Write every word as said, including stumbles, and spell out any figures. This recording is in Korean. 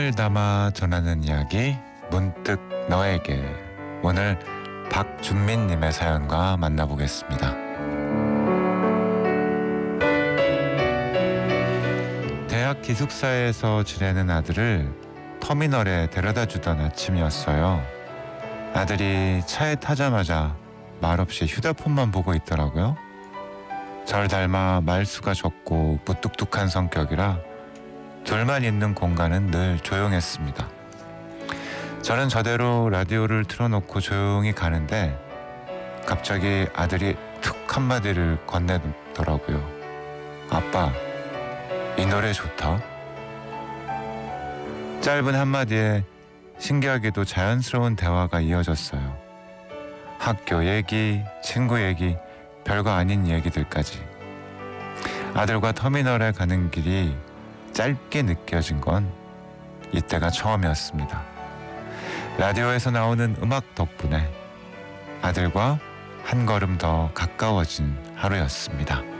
마음을 담아 전하는 이야기 문득 너에게. 오늘 박준민님의 사연과 만나보겠습니다. 대학 기숙사에서 지내는 아들을 터미널에 데려다 주던 아침이었어요. 아들이 차에 타자마자 말없이 휴대폰만 보고 있더라고요. 절 닮아 말수가 적고 무뚝뚝한 성격이라 둘만 있는 공간은 늘 조용했습니다. 저는 저대로 라디오를 틀어놓고 조용히 가는데 갑자기 아들이 툭 한마디를 건네더라고요. 아빠, 이 노래 좋다. 짧은 한마디에 신기하게도 자연스러운 대화가 이어졌어요. 학교 얘기, 친구 얘기, 별거 아닌 얘기들까지. 아들과 터미널에 가는 길이 짧게 느껴진 건 이때가 처음이었습니다. 라디오에서 나오는 음악 덕분에 아들과 한 걸음 더 가까워진 하루였습니다.